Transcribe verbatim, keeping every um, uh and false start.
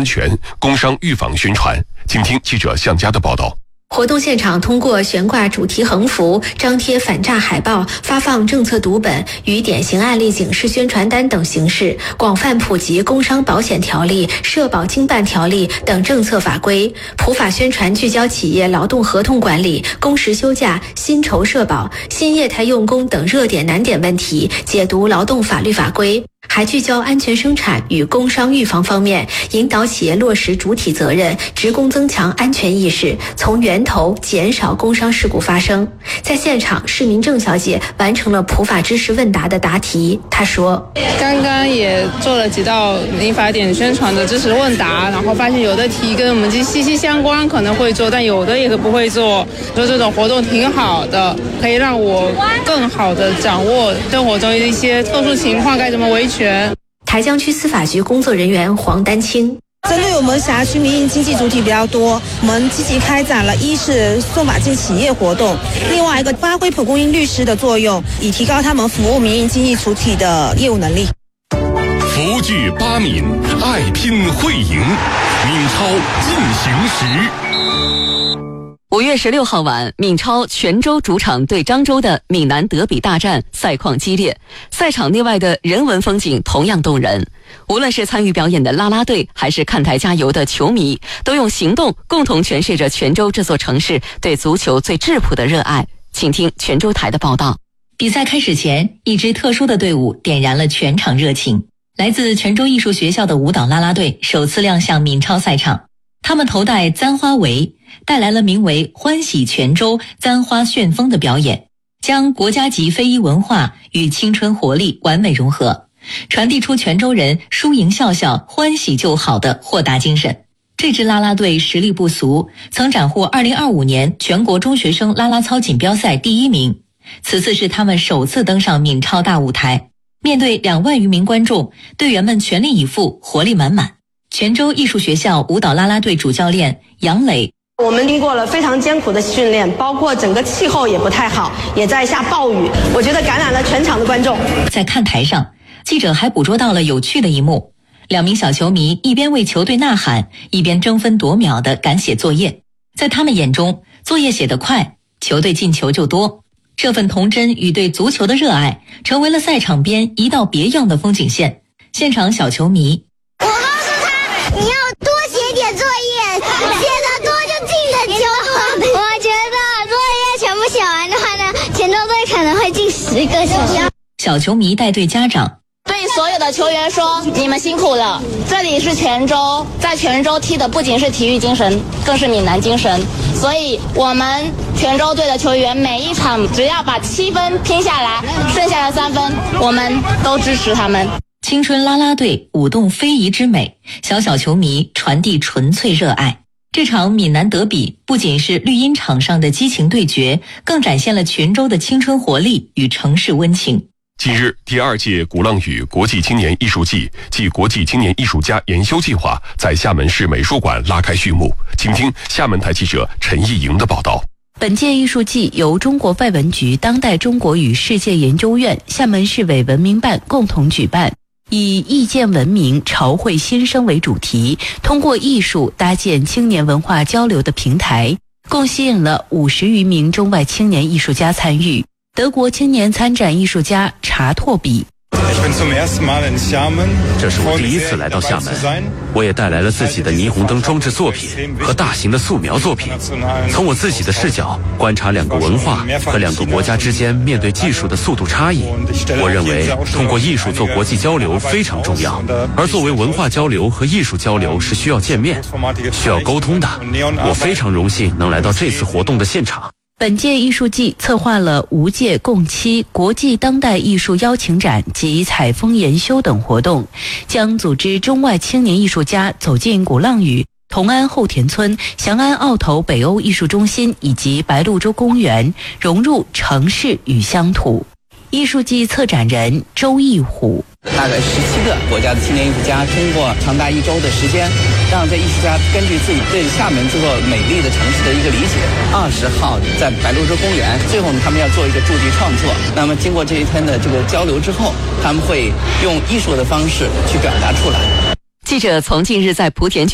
全、工商预防宣传。请听记者向佳的报道。 活动现场通过悬挂主题横幅、张贴反诈海报、发放政策读本与典型案例警示宣传单等形式，广泛普及工商保险条例、社保经办条例等政策法规，普法宣传聚焦企业劳动合同管理、工时休假、薪酬社保、新业态用工等热点难点问题，解读劳动法律法规。还聚焦安全生产与工商预防方面，引导企业落实主体责任，职工增强安全意识，从源头减少工伤事故发生。在现场，市民郑小姐完成了普法知识问答的答题。她说：“ 刚刚也做了几道民法典宣传的知识问答，然后发现有的题跟我们息息相关，可能会做，但有的也不会做。说这种活动挺好的，可以让我更好的掌握生活中的一些特殊情况该怎么维权。” 台江区司法局工作人员黄丹青。 针对我们辖区民营经济主体比较多，我们积极开展了一是送法进企业活动，另外一个发挥蒲公英律师的作用，以提高他们服务民营经济主体的业务能力。 福聚八闽，爱拼会赢，闽超进行时。 五月十六号晚，闽超泉州主场对漳州的闽南德比大战赛况激烈，赛场内外的人文风景同样动人。无论是参与表演的啦啦队，还是看台加油的球迷，都用行动共同诠释着泉州这座城市对足球最质朴的热爱。请听泉州台的报道。 比赛开始前，一支特殊的队伍点燃了全场热情。来自泉州艺术学校的舞蹈啦啦队首次亮相闽超赛场，他们头戴簪花围，带来了名为欢喜泉州簪花旋风的表演，将国家级非遗文化与青春活力完美融合，传递出泉州人输赢笑笑、欢喜就好的豁达精神。这支啦啦队实力不俗，曾斩获二零二五年全国中学生啦啦操锦标赛第一名。此次是他们首次登上闽超大舞台，面对两万余名观众，队员们全力以赴，活力满满。泉州艺术学校舞蹈啦啦队主教练杨磊： 我们经过了非常艰苦的训练，包括整个气候也不太好，也在下暴雨，我觉得感染了全场的观众。 在看台上，记者还捕捉到了有趣的一幕，两名小球迷一边为球队呐喊，一边争分夺秒地赶写作业。在他们眼中，作业写得快，球队进球就多。这份童真与对足球的热爱，成为了赛场边一道别样的风景线。现场小球迷： 我告诉他，你要多写点作业，写得多就进得球。我觉得作业全部写完的话呢，泉州队可能会进十个球。 小球迷带队家长： 对所有的球员说，你们辛苦了，这里是泉州，在泉州踢的不仅是体育精神，更是闽南精神，所以我们泉州队的球员每一场只要把七分拼下来，剩下的三分我们都支持他们。 青春啦啦队舞动非遗之美，小小球迷传递纯粹热爱。这场闽南德比不仅是绿茵场上的激情对决，更展现了泉州的青春活力与城市温情。 近日，第二届鼓浪屿国际青年艺术季暨国际青年艺术家研修计划在厦门市美术馆拉开序幕。请听厦门台记者陈艺莹的报道。 本届艺术季由中国外文局当代中国与世界研究院、厦门市委文明办共同举办，以意见文明潮会新生为主题，通过艺术搭建青年文化交流的平台，共吸引了五十余名中外青年艺术家参与。德国青年参展艺术家查拓比： 这是我第一次来到厦门，我也带来了自己的霓虹灯装置作品和大型的素描作品，从我自己的视角观察两个文化和两个国家之间面对技术的速度差异。我认为通过艺术做国际交流非常重要，而作为文化交流和艺术交流是需要见面、需要沟通的。我非常荣幸能来到这次活动的现场。 本届艺术季策划了无界共期国际当代艺术邀请展及采风研修等活动，将组织中外青年艺术家走进鼓浪屿、同安后田村、翔安澳头北欧艺术中心以及白鹭洲公园，融入城市与乡土。艺术季策展人周义虎： 大概十七个国家的青年艺术家，通过长达一周的时间，让这艺术家根据自己对厦门这座美丽的城市的一个理解，二十号在白鹭洲公园，最后呢，他们要做一个驻地创作。那么经过这一天的这个交流之后，他们会用艺术的方式去表达出来。 记者从近日在莆田